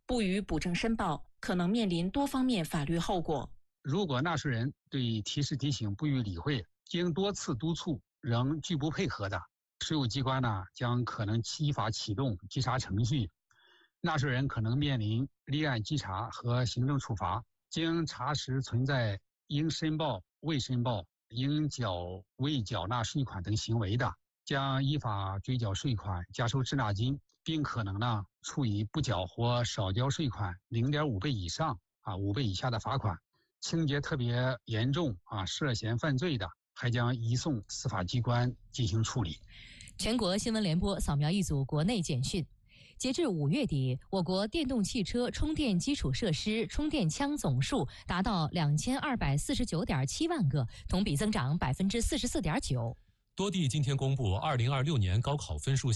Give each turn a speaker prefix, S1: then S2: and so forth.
S1: 不予补正申报，可能面临多方面法律后果。
S2: 如果纳税人对提示提醒不予理会，经多次督促仍拒不配合的，税务机关呢将可能依法启动稽查程序，纳税人可能面临立案稽查和行政处罚。经查实存在应申报、未申报、应缴未缴纳税款等行为的，将依法追缴税款、加收滞纳金，并可能呢处以不缴或少交税款0.5倍以上5倍以下的罚款。情节特别严重涉嫌犯罪的，还将移送司法机关进行处理。
S3: 全国新闻联播扫描一组国内简讯。截至5月底，我国电动汽车充电基础设施充电枪总数达到2249.7万个，同比增长44.9%。
S4: 多地今天公布2026年高考分数